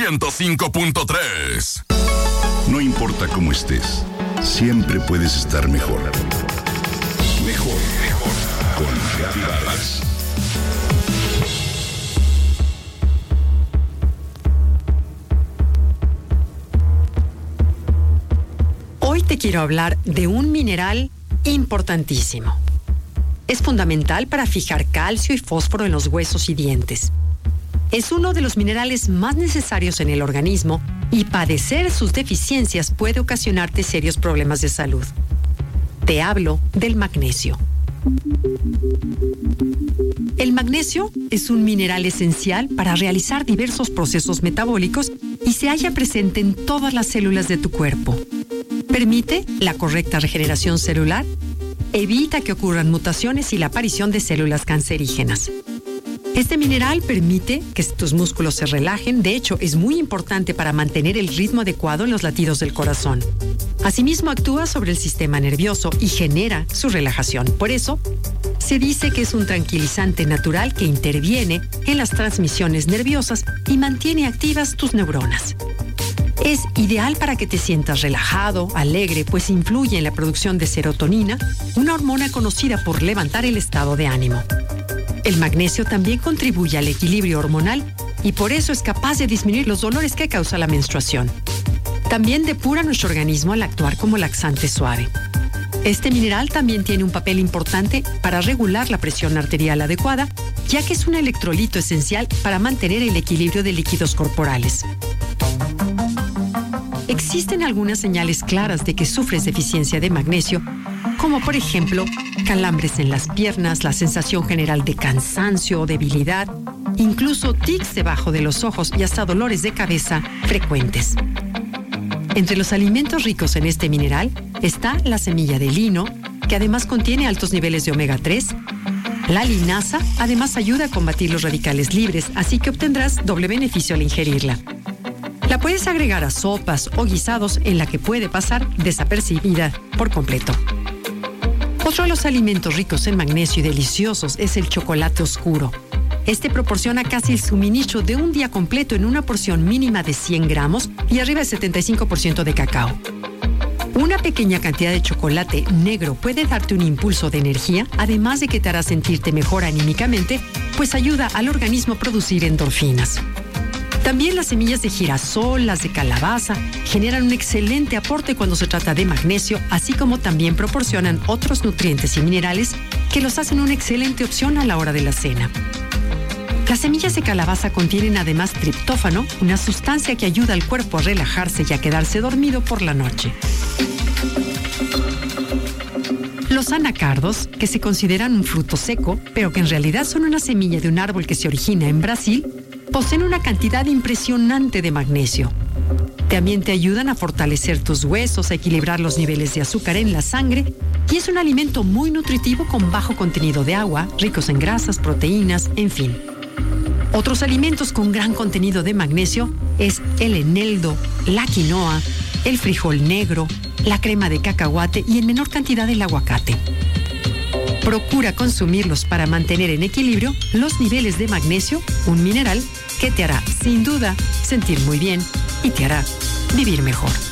105.3. No importa cómo estés, siempre puedes estar mejor. Mejor, mejor. Con Gaby Vargas. Hoy te quiero hablar de un mineral importantísimo. Es fundamental para fijar calcio y fósforo en los huesos y dientes. Es uno de los minerales más necesarios en el organismo y padecer sus deficiencias puede ocasionarte serios problemas de salud. Te hablo del magnesio. El magnesio es un mineral esencial para realizar diversos procesos metabólicos y se halla presente en todas las células de tu cuerpo. Permite la correcta regeneración celular, evita que ocurran mutaciones y la aparición de células cancerígenas. Este mineral permite que tus músculos se relajen, de hecho es muy importante para mantener el ritmo adecuado en los latidos del corazón. Asimismo actúa sobre el sistema nervioso y genera su relajación. Por eso, se dice que es un tranquilizante natural que interviene en las transmisiones nerviosas y mantiene activas tus neuronas. Es ideal para que te sientas relajado, alegre, pues influye en la producción de serotonina, una hormona conocida por levantar el estado de ánimo. El magnesio también contribuye al equilibrio hormonal y por eso es capaz de disminuir los dolores que causa la menstruación. También depura nuestro organismo al actuar como laxante suave. Este mineral también tiene un papel importante para regular la presión arterial adecuada, ya que es un electrolito esencial para mantener el equilibrio de líquidos corporales. Existen algunas señales claras de que sufres deficiencia de magnesio, como por ejemplo, calambres en las piernas, la sensación general de cansancio o debilidad, incluso tics debajo de los ojos y hasta dolores de cabeza frecuentes. Entre los alimentos ricos en este mineral está la semilla de lino, que además contiene altos niveles de omega 3. La linaza además ayuda a combatir los radicales libres, así que obtendrás doble beneficio al ingerirla. La puedes agregar a sopas o guisados en la que puede pasar desapercibida por completo. Otro de los alimentos ricos en magnesio y deliciosos es el chocolate oscuro. Este proporciona casi el suministro de un día completo en una porción mínima de 100 gramos y arriba del 75% de cacao. Una pequeña cantidad de chocolate negro puede darte un impulso de energía, además de que te hará sentirte mejor anímicamente, pues ayuda al organismo a producir endorfinas. También las semillas de girasol, las de calabaza, generan un excelente aporte cuando se trata de magnesio, así como también proporcionan otros nutrientes y minerales que los hacen una excelente opción a la hora de la cena. Las semillas de calabaza contienen además triptófano, una sustancia que ayuda al cuerpo a relajarse y a quedarse dormido por la noche. Los anacardos, que se consideran un fruto seco, pero que en realidad son una semilla de un árbol que se origina en Brasil, poseen una cantidad impresionante de magnesio. También te ayudan a fortalecer tus huesos, a equilibrar los niveles de azúcar en la sangre y es un alimento muy nutritivo con bajo contenido de agua, ricos en grasas, proteínas, en fin. Otros alimentos con gran contenido de magnesio es el eneldo, la quinoa, el frijol negro, la crema de cacahuate y en menor cantidad el aguacate. Procura consumirlos para mantener en equilibrio los niveles de magnesio, un mineral que te hará, sin duda, sentir muy bien y te hará vivir mejor.